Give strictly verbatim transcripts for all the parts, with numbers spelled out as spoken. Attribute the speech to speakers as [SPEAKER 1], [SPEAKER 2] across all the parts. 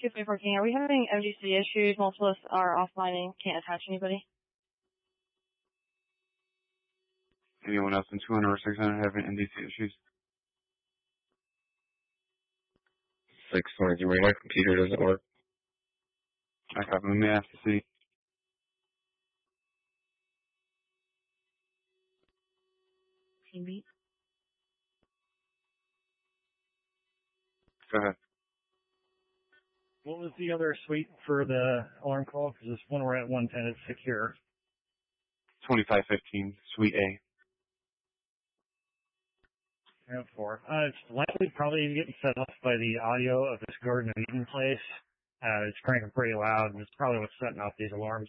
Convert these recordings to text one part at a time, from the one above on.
[SPEAKER 1] two thirty-four King, are we having M D C issues? Multiple of us are offline and can't attach anybody.
[SPEAKER 2] Anyone else in two hundred or six hundred having M D C issues?
[SPEAKER 3] six twenty-three, my computer doesn't work.
[SPEAKER 2] I copy. Let me ask to see.
[SPEAKER 1] Team beat.
[SPEAKER 2] Go ahead.
[SPEAKER 4] What was the other suite for the alarm call? Because this one we're at one ten is secure.
[SPEAKER 2] twenty-five fifteen, Suite A.
[SPEAKER 4] Yeah, four. Uh, it's likely probably getting set off by the audio of this Garden of Eden place. Uh, it's cranking pretty loud, and it's probably what's setting off these alarms.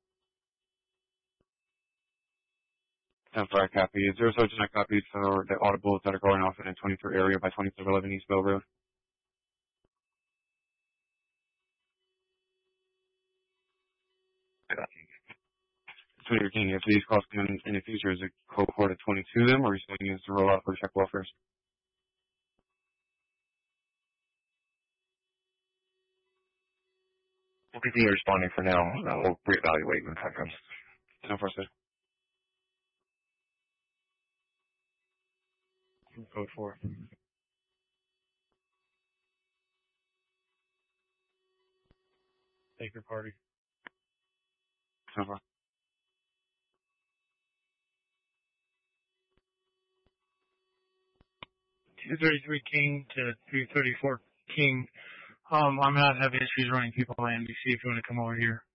[SPEAKER 2] Sounds like I copy. Zero Sergeant, I copy for the audibles that are going off in the twenty-third area by twenty-five eleven East Bell Road. twenty-three King, if these calls come in in the future, is it cohort of twenty-two them, or are you still using to roll out for check welfares?
[SPEAKER 3] We'll continue responding for now. Uh, we'll reevaluate when time comes.
[SPEAKER 2] No, for sir.
[SPEAKER 4] Code four. Take your party.
[SPEAKER 2] So far.
[SPEAKER 5] two thirty-three King to three thirty-four King. Um, I'm not having issues running people by M D C if you want to come over here.